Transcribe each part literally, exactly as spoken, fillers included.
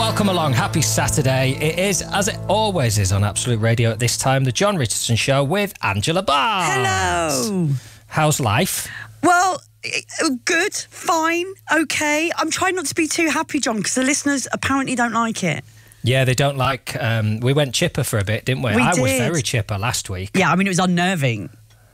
Welcome along. Happy Saturday. It is, as it always is on Absolute Radio at this time, the John Richardson Show with Angela Barnes. Hello. How's life? Well, good, fine, okay. I'm trying not to be too happy, John, because the listeners apparently don't like it. Yeah, they don't like... Um, we went chipper for a bit, didn't we? We I did. was very chipper last week. Yeah, I mean, it was unnerving.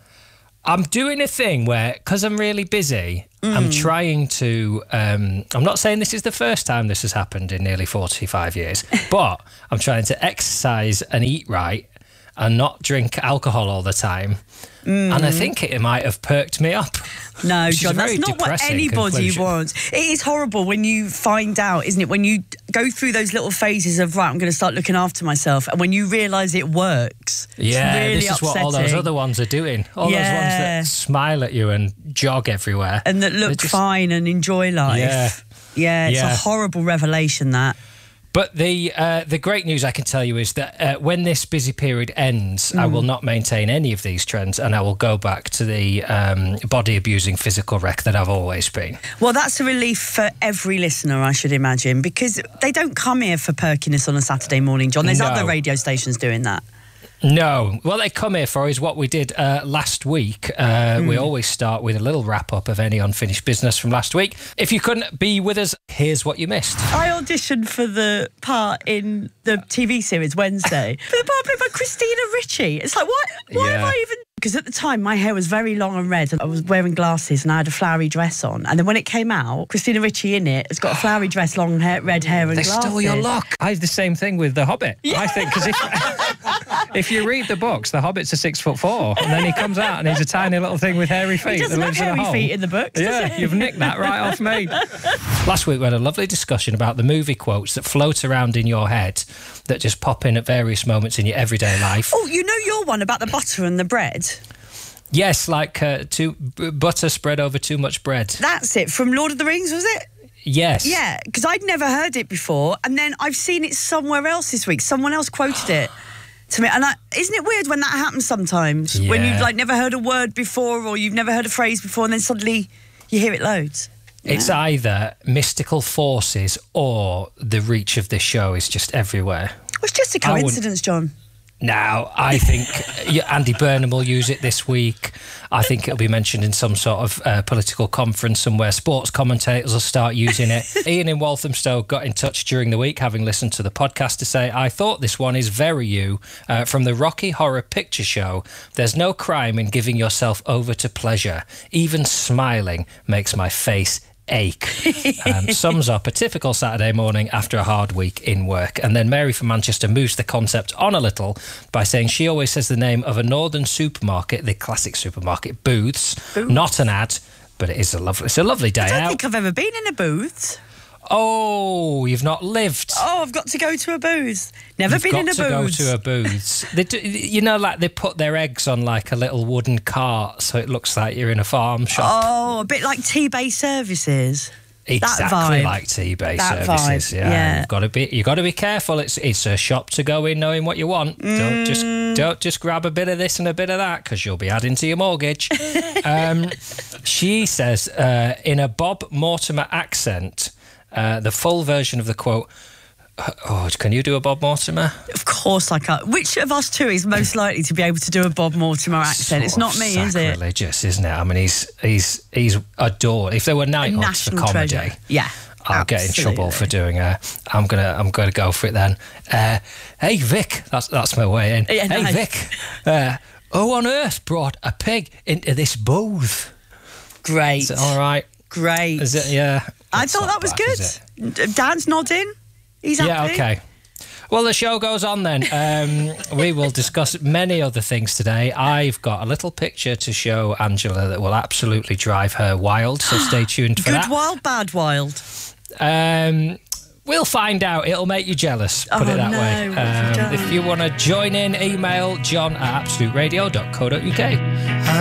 I'm doing a thing where, because I'm really busy, mm. I'm trying to... Um, I'm not saying this is the first time this has happened in nearly forty-five years, but I'm trying to exercise and eat right and not drink alcohol all the time. Mm. And I think it might have perked me up. No, John, that's not what anybody conclusion. wants. It is horrible when you find out, isn't it? When you go through those little phases of, right, I'm going to start looking after myself, and when you realise it works. Yeah, it's really this is upsetting. what all those other ones are doing. All yeah. those ones that smile at you and jog everywhere. And that look just... fine and enjoy life. Yeah. Yeah, it's yeah. a horrible revelation, that. But the uh, the great news I can tell you is that uh, when this busy period ends, mm. I will not maintain any of these trends, and I will go back to the um, body-abusing physical wreck that I've always been. Well, that's a relief for every listener, I should imagine, because they don't come here for perkiness on a Saturday morning, John. There's no. other radio stations doing that. No. What they come here for is what we did uh, last week. Uh, mm. We always start with a little wrap-up of any unfinished business from last week. If you couldn't be with us, here's what you missed. I auditioned for the part in the T V series Wednesday for the part played by Christina Ricci. It's like, what? Why yeah. have I even... Because at the time, my hair was very long and red, and I was wearing glasses, and I had a flowery dress on. And then when it came out, Christina Ricci in it has got a flowery dress, long hair, red hair, and they glasses. They stole your look. I have the same thing with The Hobbit. Yeah. I think, because if, if you read the books, The Hobbit's a six foot four, and then he comes out and he's a tiny little thing with hairy feet. He doesn't that have lives in a hairy hole. feet in the books, Yeah, does he? You've nicked that right off me. Last week we had a lovely discussion about the movie quotes that float around in your head that just pop in at various moments in your everyday life. Oh, you know your one about the butter and the bread? Yes, like uh, too, butter spread over too much bread. That's it, from Lord of the Rings, was it? Yes. Yeah, because I'd never heard it before, and then I've seen it somewhere else this week. Someone else quoted it to me, and I, isn't it weird when that happens sometimes? Yeah. When you've like never heard a word before, or you've never heard a phrase before, and then suddenly you hear it loads. It's yeah. either mystical forces or the reach of this show is just everywhere. Well, it's just a coincidence, John. Now, I think Andy Burnham will use it this week. I think it'll be mentioned in some sort of uh, political conference somewhere. Sports commentators will start using it. Ian in Walthamstow got in touch during the week, having listened to the podcast, to say, I thought this one is very you. Uh, from the Rocky Horror Picture Show, there's no crime in giving yourself over to pleasure. Even smiling makes my face ache. Um, sums up a typical Saturday morning after a hard week in work. And then Mary from Manchester moves the concept on a little by saying she always says the name of a northern supermarket, the classic supermarket, Booths. Booths. Not an ad, but it is a lovely, it's a lovely day out. I don't think I've ever been in a Booths. Oh, you've not lived. Oh, I've got to go to a Booths. Never You've been in a got Booths. to go to a Booths. They do, you know, like they put their eggs on like a little wooden cart, so it looks like you're in a farm shop. Oh, a bit like T-Bay Services. Exactly like T-Bay Services. Vibe. Yeah, yeah. You've got to be. You got to be careful. It's it's a shop to go in, knowing what you want. Mm. Don't just don't just grab a bit of this and a bit of that, because you'll be adding to your mortgage. um, she says uh, in a Bob Mortimer accent, uh, the full version of the quote. Oh, can you do a Bob Mortimer? Of course I can. Which of us two is most likely to be able to do a Bob Mortimer accent? It's not me, is it? Sacrilegious, isn't it? I mean, he's he's he's adored. If there were Nighthawks for comedy, treasure. Yeah, I'll absolutely. get in trouble for doing a. I'm gonna I'm gonna go for it then. Uh, hey Vic, that's that's my way in. Yeah, hey nice. Vic, uh, who on earth brought a pig into this booth? Great. Is it all right? Great. Is it? Yeah. I thought that was bad, good. Dan's nodding. He's happy. Yeah. Okay. Well, the show goes on then. Um, we will discuss many other things today. I've got a little picture to show Angela that will absolutely drive her wild, so stay tuned for Good that. Good wild, bad wild? Um, we'll find out. It'll make you jealous, put oh, it that no. way. What have you Um, done? if you want to join in, email john at absolute radio dot co dot uk.